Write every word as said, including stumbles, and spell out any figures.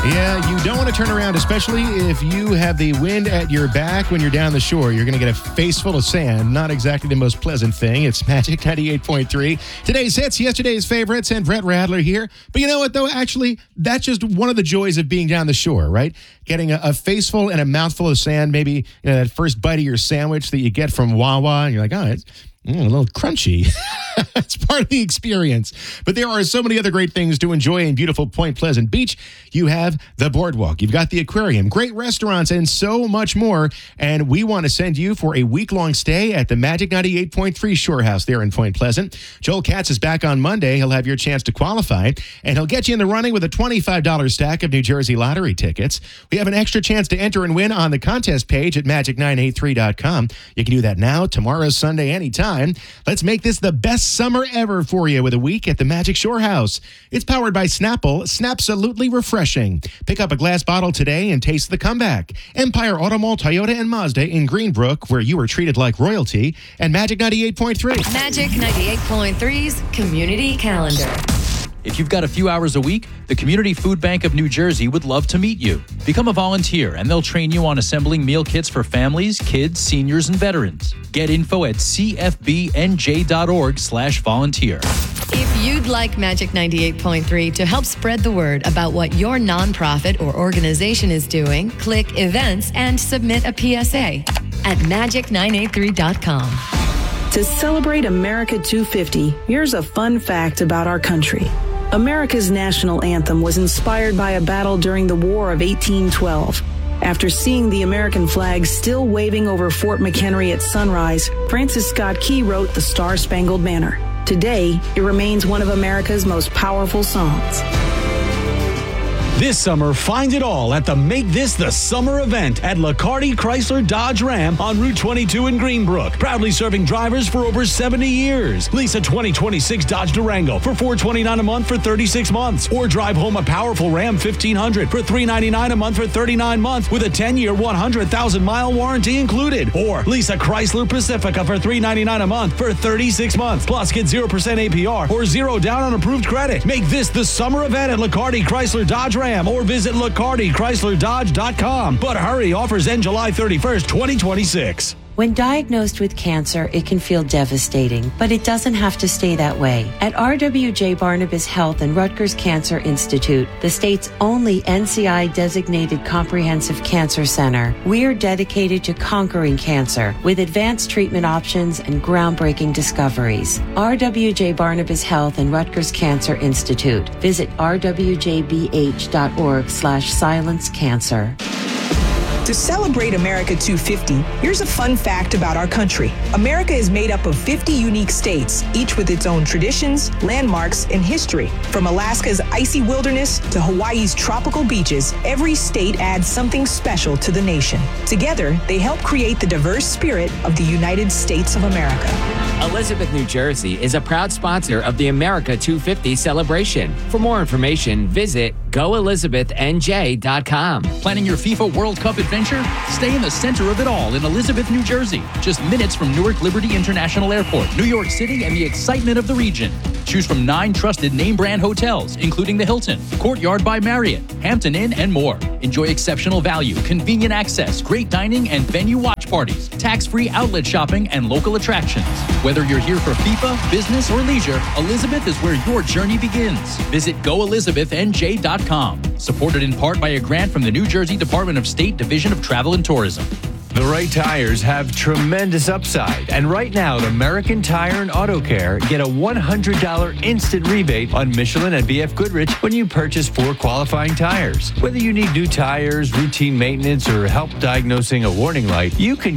Yeah, you don't want to turn around, especially if you have the wind at your back when you're down the shore. You're going to get a face full of sand. Not exactly the most pleasant thing. It's Magic ninety-eight point three. Today's hits, yesterday's favorites, and Brett Radler here. But you know what, though? Actually, that's just one of the joys of being down the shore, right? Getting a, a face full and a mouthful of sand. Maybe, you know, that first bite of your sandwich that you get from Wawa, and you're like, oh, it's Mm, a little crunchy. It's part of the experience. But there are so many other great things to enjoy in beautiful Point Pleasant Beach. You have the boardwalk. You've got the aquarium, great restaurants, and so much more. And we want to send you for a week-long stay at the Magic ninety-eight point three Shore House there in Point Pleasant. Joel Katz is back on Monday. He'll have your chance to qualify, and he'll get you in the running with a twenty-five dollars stack of New Jersey lottery tickets. We have an extra chance to enter and win on the contest page at magic nine eight three dot com. You can do that now, tomorrow, Sunday, anytime. Let's make this the best summer ever for you with a week at the Magic Shore House. It's powered by Snapple, Snapsolutely refreshing. Pick up a glass bottle today and taste the comeback. Empire Auto Mall, Toyota, and Mazda in Greenbrook, where you are treated like royalty, and Magic ninety-eight point three. Magic ninety-eight point three's Community Calendar. If you've got a few hours a week, the Community Food Bank of New Jersey would love to meet you. Become a volunteer, and they'll train you on assembling meal kits for families, kids, seniors, and veterans. Get info at c f b n j dot org slash volunteer. If you'd like Magic ninety-eight point three to help spread the word about what your nonprofit or organization is doing, click Events and submit a P S A at magic nine eight three dot com. To celebrate America two fifty, here's a fun fact about our country. America's national anthem was inspired by a battle during the War of eighteen twelve. After seeing the American flag still waving over Fort McHenry at sunrise, Francis Scott Key wrote the Star-Spangled Banner. Today, it remains one of America's most powerful songs. This summer, find it all at the Make This the Summer event at Lacardi Chrysler Dodge Ram on Route twenty-two in Greenbrook. Proudly serving drivers for over seventy years. Lease a twenty twenty-six Dodge Durango for four hundred twenty-nine dollars a month for thirty-six months. Or drive home a powerful Ram fifteen hundred for three hundred ninety-nine dollars a month for thirty-nine months with a ten-year, one hundred thousand mile warranty included. Or lease a Chrysler Pacifica for three hundred ninety-nine dollars a month for thirty-six months. Plus, get zero percent A P R or zero down on approved credit. Make this the summer event at Lacardi Chrysler Dodge Ram. Or visit lacardi chrysler dodge dot com. But hurry, offers end July thirty-first, twenty twenty-six. When diagnosed with cancer, it can feel devastating, but it doesn't have to stay that way. At R W J Barnabas Health and Rutgers Cancer Institute, the state's only N C I-designated comprehensive cancer center, we're dedicated to conquering cancer with advanced treatment options and groundbreaking discoveries. R W J Barnabas Health and Rutgers Cancer Institute. Visit r w j b h dot org slash silence cancer. To celebrate America two fifty, here's a fun fact about our country. America is made up of fifty unique states, each with its own traditions, landmarks, and history. From Alaska's icy wilderness to Hawaii's tropical beaches, every state adds something special to the nation. Together, they help create the diverse spirit of the United States of America. Elizabeth, New Jersey is a proud sponsor of the America two fifty celebration. For more information, visit go elizabeth n j dot com. Planning your FIFA World Cup adventure? Stay in the center of it all in Elizabeth, New Jersey. Just minutes from Newark Liberty International Airport, New York City, and the excitement of the region. Choose from nine trusted name brand hotels, including the Hilton, Courtyard by Marriott, Hampton Inn, and more. Enjoy exceptional value, convenient access, great dining, and venue watch parties, tax-free outlet shopping, and local attractions. Whether you're here for FIFA, business, or leisure, Elizabeth is where your journey begins. Visit go elizabeth n j dot com. Supported in part by a grant from the New Jersey Department of State Division of Travel and Tourism. The right tires have tremendous upside, and right now, the American Tire and Auto Care get a one hundred dollars instant rebate on Michelin and B F Goodrich when you purchase four qualifying tires. Whether you need new tires, routine maintenance, or help diagnosing a warning light, you can